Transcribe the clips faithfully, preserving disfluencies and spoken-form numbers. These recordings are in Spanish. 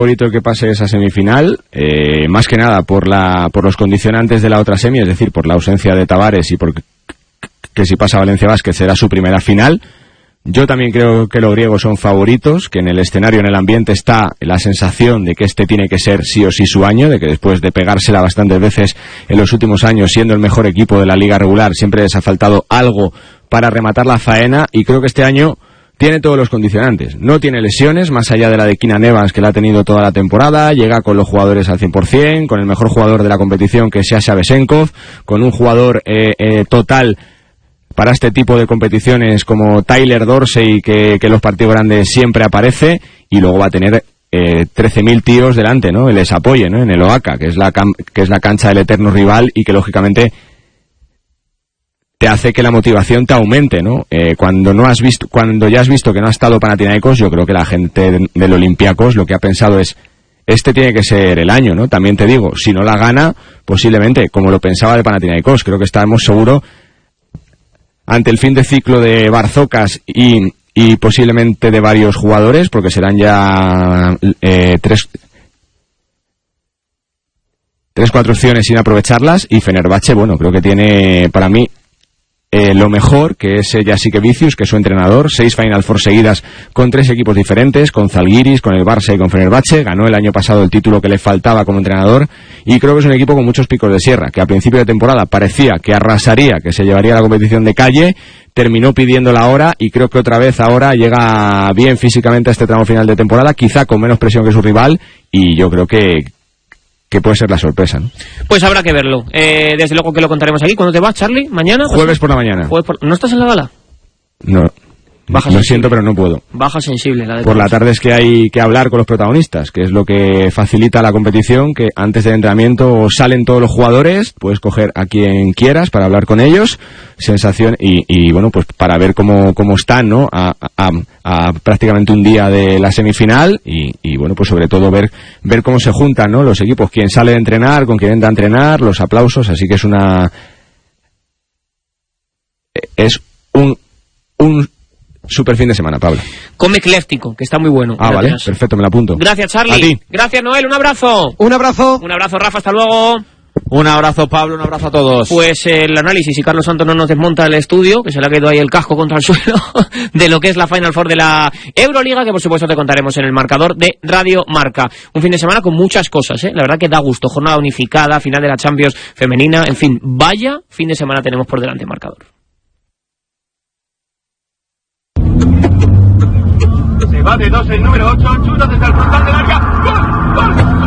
favorito que pase esa semifinal, eh, más que nada por la por los condicionantes de la otra semi, es decir, por la ausencia de Tavares y por que si pasa Valencia Basket será su primera final. Yo también creo que los griegos son favoritos, que en el escenario, en el ambiente está la sensación de que este tiene que ser sí o sí su año, de que después de pegársela bastantes veces en los últimos años siendo el mejor equipo de la liga regular, siempre les ha faltado algo para rematar la faena, y creo que este año tiene todos los condicionantes. No tiene lesiones, más allá de la de Keenan Evans, que la ha tenido toda la temporada. Llega con los jugadores al cien por ciento, con el mejor jugador de la competición, que es Sasha Vesenkov, con un jugador eh, eh, total para este tipo de competiciones como Tyler Dorsey, que, que en los partidos grandes siempre aparece, y luego va a tener eh, trece mil tíos delante, ¿no? Les apoye, ¿no? En el O A C A, que es la, cam- que es la cancha del eterno rival, y que lógicamente te hace que la motivación te aumente, ¿no? Eh, cuando no has visto, cuando ya has visto que no ha estado Panathinaikos, yo creo que la gente de, del Olympiacos lo que ha pensado es, este tiene que ser el año, ¿no? También te digo, si no la gana, posiblemente, como lo pensaba de Panathinaikos, creo que estábamos seguros ante el fin de ciclo de Barzocas y, y posiblemente de varios jugadores, porque serán ya eh, tres, tres, cuatro opciones sin aprovecharlas, y Fenerbahce, bueno, creo que tiene para mí Eh, lo mejor, que es Jasikevičius, que es su entrenador. Seis Final Four seguidas con tres equipos diferentes, con Zalgiris, con el Barça y con Fenerbahce. Ganó el año pasado el título que le faltaba como entrenador, y creo que es un equipo con muchos picos de sierra, que a principio de temporada parecía que arrasaría, que se llevaría la competición de calle, terminó pidiendo la hora, y creo que otra vez ahora llega bien físicamente a este tramo final de temporada, quizá con menos presión que su rival, y yo creo que que puede ser la sorpresa, ¿no? Pues habrá que verlo. Eh, desde luego que lo contaremos aquí. ¿Cuándo te vas, Charlie? ¿Mañana? Jueves por la mañana. Jueves por... ¿No estás en la gala? No. Baja Lo sensible. siento, pero no puedo. Baja sensible. La de Por la todos. tarde es que hay que hablar con los protagonistas, que es lo que facilita la competición, que antes del entrenamiento salen todos los jugadores, puedes coger a quien quieras para hablar con ellos, sensación, y, y bueno, pues para ver cómo, cómo están, ¿no? A, a, a prácticamente un día de la semifinal, y, y bueno, pues sobre todo ver, ver cómo se juntan, ¿no? Los equipos, quién sale de entrenar, con quién entra a entrenar, los aplausos, así que es una... es un... un super fin de semana, Pablo. Come ecléctico, que está muy bueno. Ah, Gracias. vale, perfecto, me lo apunto. Gracias, Charlie. A ti. Gracias, Noel, un abrazo. Un abrazo. Un abrazo, Rafa, hasta luego. Un abrazo, Pablo, un abrazo a todos. Pues eh, el análisis, y Carlos Santos no nos desmonta el estudio, que se le ha quedado ahí el casco contra el suelo, de lo que es la Final Four de la Euroliga, que por supuesto te contaremos en el marcador de Radio Marca. Un fin de semana con muchas cosas, ¿eh? La verdad que da gusto. Jornada unificada, final de la Champions femenina, en fin, vaya fin de semana tenemos por delante, marcador. Se va de dos el número ocho, chuta desde el frontal del área. ¡Gol! ¡Gol!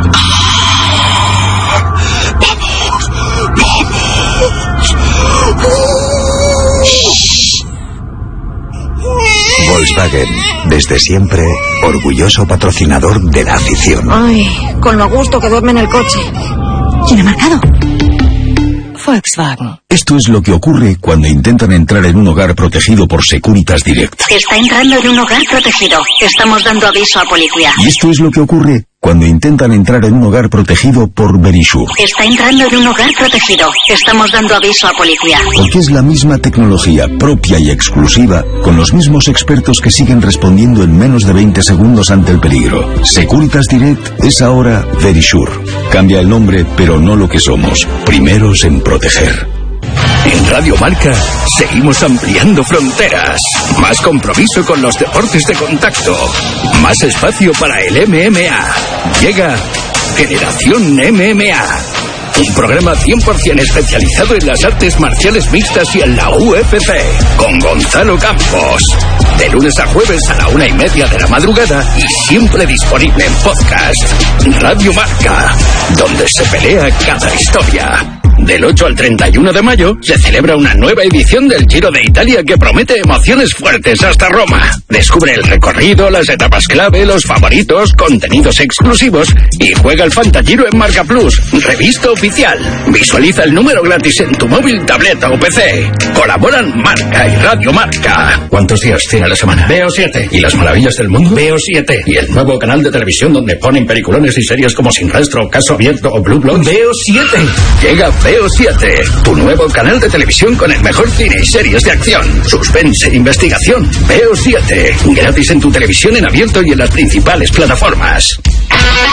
Volkswagen, desde siempre, orgulloso patrocinador de la afición. Ay, con lo gusto que duerme en el coche. ¿Quién ha marcado? Volkswagen. Esto es lo que ocurre cuando intentan entrar en un hogar protegido por Securitas Direct. Está entrando en un hogar protegido. Estamos dando aviso a policía. Y esto es lo que ocurre cuando intentan entrar en un hogar protegido por Verisure. Está entrando en un hogar protegido. Estamos dando aviso a policía. Porque es la misma tecnología propia y exclusiva, con los mismos expertos que siguen respondiendo en menos de veinte segundos ante el peligro. Securitas Direct es ahora Verisure. Cambia el nombre, pero no lo que somos. Primeros en proteger. En Radio Marca seguimos ampliando fronteras. Más compromiso con los deportes de contacto. Más espacio para el M M A. Llega Generación M M A. Un programa cien por ciento especializado en las artes marciales mixtas y en la U F C. Con Gonzalo Campos. De lunes a jueves a la una y media de la madrugada y siempre disponible en podcast. Radio Marca, donde se pelea cada historia. Del ocho al treinta y uno de mayo se celebra una nueva edición del Giro de Italia que promete emociones fuertes hasta Roma. Descubre el recorrido, las etapas clave, los favoritos, contenidos exclusivos y juega el Fantagiro en Marca Plus, revista oficial. Visualiza el número gratis en tu móvil, tableta o P C. Colaboran Marca y Radio Marca. ¿Cuántos días tiene la semana? Veo siete. ¿Y las maravillas del mundo? Veo siete. ¿Y el nuevo canal de televisión donde ponen peliculones y series como Sin Rastro, Caso Abierto o Blue Bloods? Veo siete. Llega Veo siete, tu nuevo canal de televisión con el mejor cine y series de acción, suspense e investigación. Veo siete, gratis en tu televisión en abierto y en las principales plataformas.